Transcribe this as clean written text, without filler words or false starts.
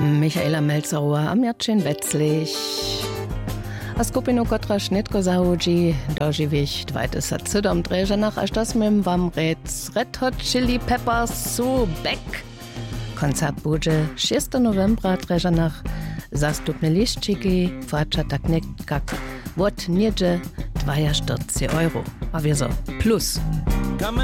Michaela Melzerowa a Märtchen Wetzlich. A skupinu kotra šnitko zahodži, doživiš 20 sedom dreže nach až das mim vam Red Hot Chili Peppers zu Beck. Konzert bude 6. Novembra dreže nach zastupne liščiki, fača tak nekak vod niedzie 42 €. A wir so plus.